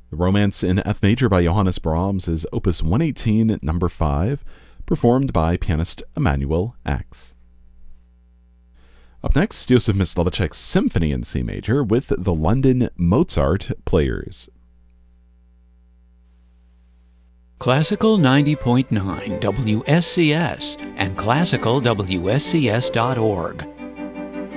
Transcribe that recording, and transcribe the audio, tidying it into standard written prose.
The Romance in F Major by Johannes Brahms is Opus 118, number 5, performed by pianist Emanuel Ax. Up next, Joseph Myslavicek's Symphony in C Major with the London Mozart Players. Classical 90.9 WSCS and classicalwscs.org